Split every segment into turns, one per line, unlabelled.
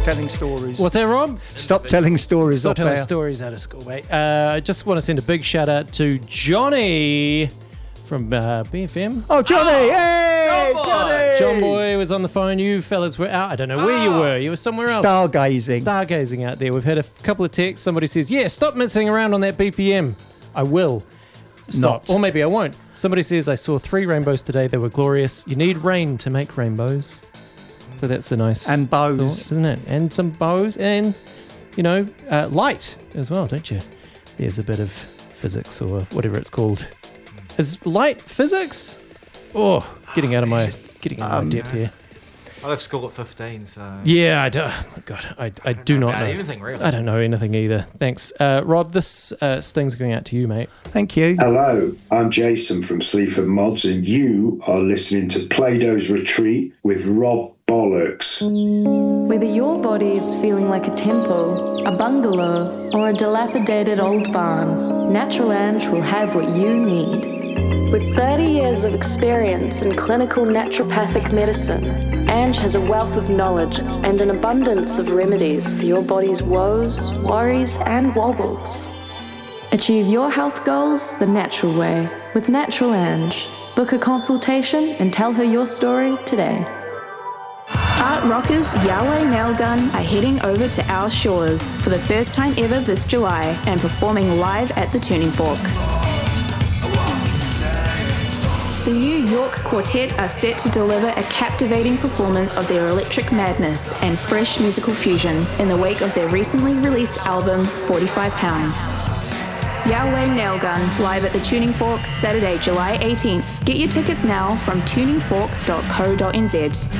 telling stories.
What's that, Rob?
Stop telling stories.
Stop telling stories out of school, mate. I just want to send a big shout out to Johnny from BFM.
Oh, Johnny! Hey, Johnny!
John Boy was on the phone. You fellas were out. I don't know where you were. You were somewhere else.
Stargazing
Out there. We've had a couple of texts. Somebody says, yeah, stop messing around on that BPM. I will. Stop. Or maybe I won't. Somebody says, I saw 3 rainbows today. They were glorious. You need rain to make rainbows. So that's a nice
and bows,
thought, isn't it? And some bows and, light as well, don't you? There's a bit of physics or whatever it's called. Is light physics? Oh, getting out of my depth here.
I left school at 15, so...
Yeah, I do. Oh my God, I do not know
anything, really.
I don't know anything either. Thanks. Rob, this sting's going out to you, mate.
Thank you.
Hello, I'm Jason from Sleaford Mods, and you are listening to Play-Doh's Retreat with Rob Bollocks.
Whether your body is feeling like a temple, a bungalow, or a dilapidated old barn, Natural Ange will have what you need. With 30 years of experience in clinical naturopathic medicine, Ange has a wealth of knowledge and an abundance of remedies for your body's woes, worries, and wobbles. Achieve your health goals the natural way with Natural Ange. Book a consultation and tell her your story today.
Art rockers Yahweh Nailgun are heading over to our shores for the first time ever this July and performing live at the Tuning Fork. The New York Quartet are set to deliver a captivating performance of their electric madness and fresh musical fusion in the wake of their recently released album, 45 Pounds. Yahweh Nailgun, live at the Tuning Fork, Saturday, July 18th. Get your tickets now from tuningfork.co.nz.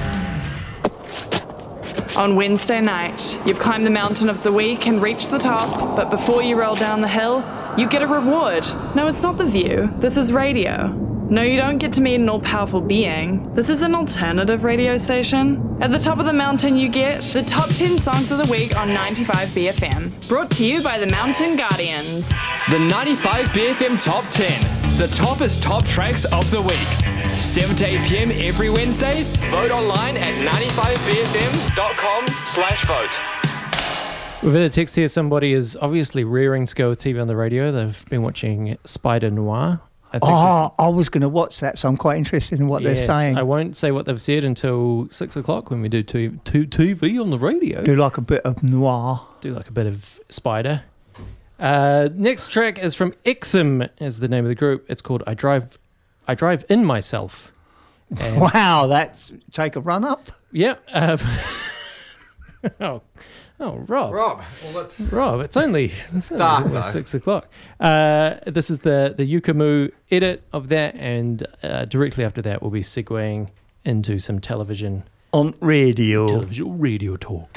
On Wednesday night, you've climbed the mountain of the week and reached the top, but before you roll down the hill, you get a reward. No, it's not the view. This is radio. No, you don't get to meet an all-powerful being. This is an alternative radio station. At the top of the mountain you get the top 10 songs of the week on 95 BFM. Brought to you by the Mountain Guardians.
The 95 BFM Top 10. The toppest top tracks of the week. 7 to 8 p.m. every Wednesday. Vote online at 95bfm.com/vote.
We've had a text here. Somebody is obviously rearing to go with TV on the radio. They've been watching Spider Noir.
I was going to watch that, so I'm quite interested in what they're saying.
I won't say what they've said until 6 o'clock when we do TV on the radio.
Do like a bit of noir.
Do like a bit of Spider. Next track is from Exum, is the name of the group. It's called I Drive In Myself. And
wow, that's take a run up.
Yeah. Rob.
Well,
Rob, it's only
dark,
6 o'clock. This is the Yukamu edit of that, and directly after that we'll be segueing into some television
on radio.
Television radio talk.